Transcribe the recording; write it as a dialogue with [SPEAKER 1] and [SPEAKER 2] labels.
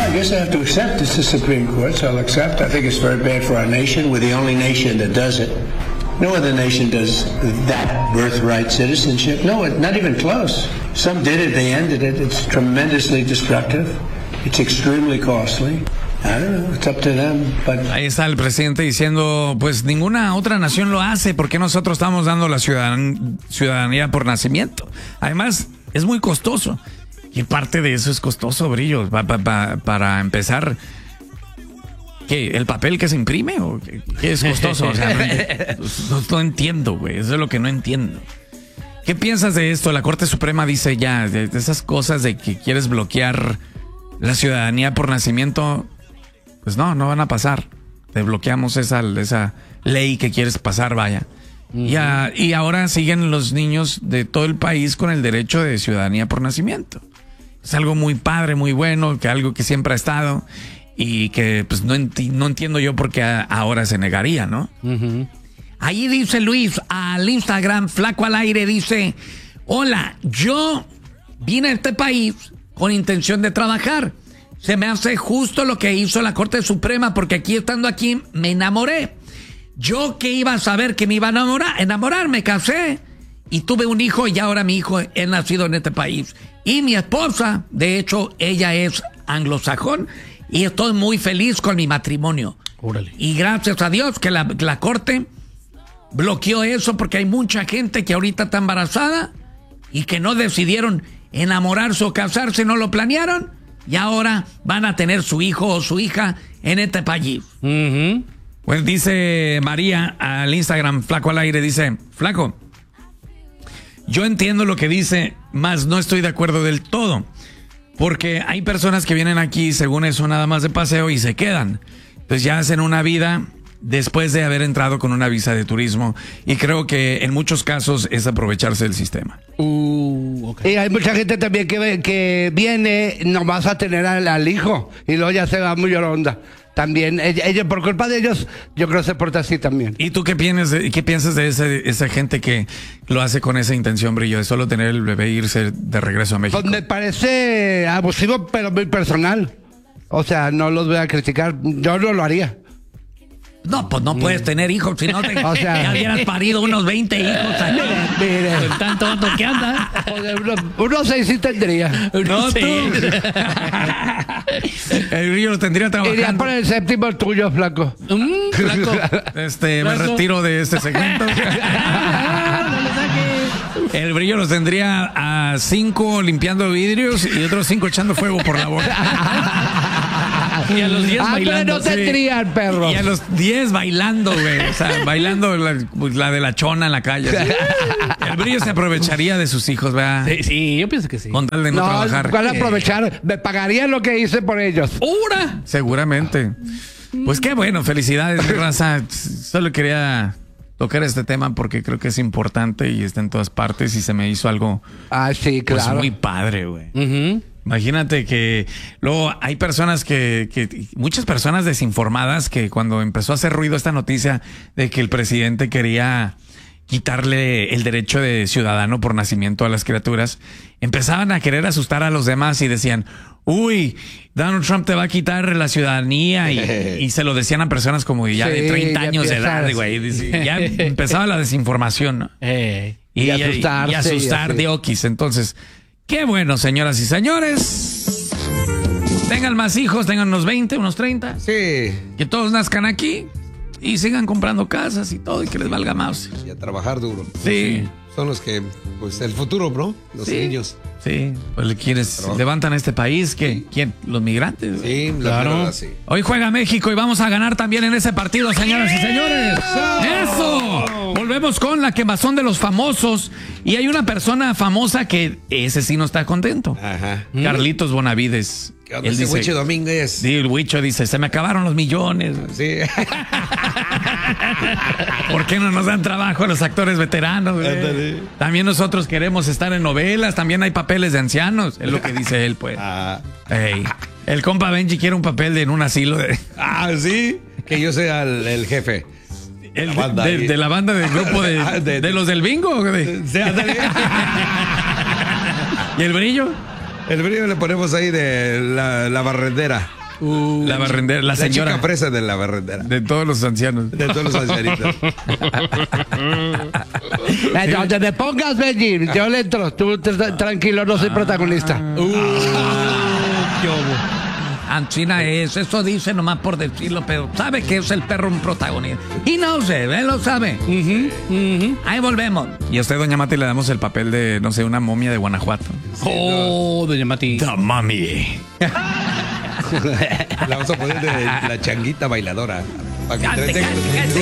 [SPEAKER 1] I guess I have to accept it's the Supreme Court, so I'll accept. I think it's very bad for our nation. We're the only nation that does it. No other nation does that birthright citizenship. No, not even close. Some did it, they ended it. It's tremendously destructive. It's extremely costly. I don't know, it's up to them, but...
[SPEAKER 2] Ahí está el presidente diciendo, pues ninguna otra nación lo hace, ¿por qué nosotros estamos dando la ciudadanía por nacimiento? Además, es muy costoso. Y parte de eso es costoso, Brillo. Para empezar, ¿qué? ¿El papel que se imprime? ¿O qué es costoso? O sea, no entiendo, güey. Eso es lo que no entiendo. ¿Qué piensas de esto? La Corte Suprema dice ya, de esas cosas de que quieres bloquear la ciudadanía por nacimiento, pues no van a pasar. Te bloqueamos esa ley que quieres pasar, vaya. Y ahora siguen los niños de todo el país con el derecho de ciudadanía por nacimiento. Es algo muy padre, muy bueno, que algo que siempre ha estado y que pues no entiendo yo por qué ahora se negaría, ¿no? Ahí dice Luis al Instagram, Flaco al Aire, dice: hola, yo vine a este país con intención de trabajar. Se me hace justo lo que hizo la Corte Suprema, porque estando aquí me enamoré. Yo que iba a saber que me iba a enamorar, me casé y tuve un hijo, y ahora mi hijo es nacido en este país. Y mi esposa, de hecho, ella es anglosajón, y estoy muy feliz con mi matrimonio.
[SPEAKER 3] Órale.
[SPEAKER 2] Y gracias a Dios que la Corte bloqueó eso, porque hay mucha gente que ahorita está embarazada y que no decidieron enamorarse o casarse, no lo planearon, y ahora van a tener su hijo o su hija en este país. Pues dice María al Instagram, Flaco al Aire, dice: Flaco, yo entiendo lo que dice, mas no estoy de acuerdo del todo, porque hay personas que vienen aquí según eso nada más de paseo y se quedan. Entonces ya hacen una vida después de haber entrado con una visa de turismo, y creo que en muchos casos es aprovecharse del sistema.
[SPEAKER 4] Okay. Y hay mucha gente también que viene nomás a tener al hijo y luego ya se va muy lloronda. También, ella, por culpa de ellos, yo creo que se porta así también.
[SPEAKER 2] ¿Y tú qué piensas de esa gente que lo hace con esa intención, Brillo, de solo tener el bebé e irse de regreso a México?
[SPEAKER 4] Pues me parece abusivo, pero muy personal. O sea, no los voy a criticar, yo no lo haría.
[SPEAKER 2] No, pues no puedes tener hijos, si no
[SPEAKER 4] o sea,
[SPEAKER 2] ya hubieras parido unos 20 hijos.
[SPEAKER 4] Mire.
[SPEAKER 2] Con tanto otro que anda.
[SPEAKER 4] Unos 6 sí tendría.
[SPEAKER 2] No, tú. El Brillo lo tendría trabajando.
[SPEAKER 4] Iría por el séptimo tuyo, Flaco.
[SPEAKER 2] Flaco. Me retiro de este segmento. El Brillo los tendría a 5 limpiando vidrios y otros 5 echando fuego por la boca. Y a los 10 bailando.
[SPEAKER 4] No tendrían, perros.
[SPEAKER 2] Y a los 10 bailando, güey. O sea, bailando la de la chona en la calle. ¿Sí? El Brillo se aprovecharía de sus hijos, ¿verdad?
[SPEAKER 3] Sí, yo pienso que sí.
[SPEAKER 2] Con tal de no trabajar.
[SPEAKER 4] ¿Cuál aprovechar? Me pagaría lo que hice por ellos.
[SPEAKER 2] ¡Ura! Seguramente. Pues qué bueno, felicidades, raza. Solo quería tocar este tema porque creo que es importante y está en todas partes y se me hizo algo
[SPEAKER 4] sí, claro.
[SPEAKER 2] Pues muy padre, güey. Imagínate que luego hay personas muchas personas desinformadas que cuando empezó a hacer ruido esta noticia de que el presidente quería quitarle el derecho de ciudadano por nacimiento a las criaturas, empezaban a querer asustar a los demás y decían: uy, Donald Trump te va a quitar la ciudadanía, y se lo decían a personas como ya de 30 años de edad, güey. Ya empezaba la desinformación, ¿no? Y asustar de okis. Entonces, qué bueno, señoras y señores. Tengan más hijos, tengan unos 20, unos 30.
[SPEAKER 5] Sí.
[SPEAKER 2] Que todos nazcan aquí y sigan comprando casas y todo, y que les valga más.
[SPEAKER 5] Y a trabajar duro.
[SPEAKER 2] Sí.
[SPEAKER 5] Son los que, pues, el futuro, bro. Los niños.
[SPEAKER 2] Sí, pues quienes levantan este país, ¿quién? Los migrantes.
[SPEAKER 5] Sí,
[SPEAKER 2] claro.
[SPEAKER 5] Sí.
[SPEAKER 2] Hoy juega México y vamos a ganar también en ese partido, señoras y señores. ¡Eso! Volvemos con la quemazón de los famosos. Y hay una persona famosa que ese sí no está contento.
[SPEAKER 5] Ajá.
[SPEAKER 2] Carlitos Bonavides.
[SPEAKER 5] ¿Qué onda ese Huicho Domínguez?
[SPEAKER 2] Sí, el Huicho dice: se me acabaron los millones.
[SPEAKER 5] Sí.
[SPEAKER 2] ¿Por qué no nos dan trabajo a los actores veteranos? También nosotros queremos estar en novelas, también hay papeles de ancianos, es lo que dice él, pues. El compa Benji quiere un papel en un asilo de...
[SPEAKER 5] sí, que yo sea el jefe.
[SPEAKER 2] De la banda del grupo de los del bingo. ¿Y el Brillo?
[SPEAKER 5] El Brillo le ponemos ahí de la barrendera.
[SPEAKER 2] La barrendera, la señora.
[SPEAKER 5] La chica fresa de la barrendera.
[SPEAKER 2] De todos los ancianos.
[SPEAKER 5] De todos los ancianitos.
[SPEAKER 4] Donde me pongas, Benji, yo le entro. Tú tranquilo, no soy protagonista.
[SPEAKER 2] Ancina es, eso dice nomás por decirlo, pero sabe que es el perro un protagonista. Y no sé, él lo sabe. Ahí volvemos. Y a usted, doña Mati, le damos el papel de, no sé, una momia de Guanajuato.
[SPEAKER 3] Doña Mati.
[SPEAKER 2] The Mummy.
[SPEAKER 5] La vamos a poner de la changuita bailadora. Para que
[SPEAKER 2] Cállate,
[SPEAKER 5] entretenga.
[SPEAKER 2] cállate, cállate.